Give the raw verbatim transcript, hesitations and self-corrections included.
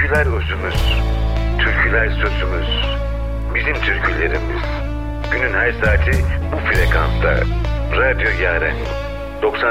Öyküler özümüz, türküler sözümüz, bizim türkülerimiz. Günün her saati bu frekansta. Radyo Yaren doksan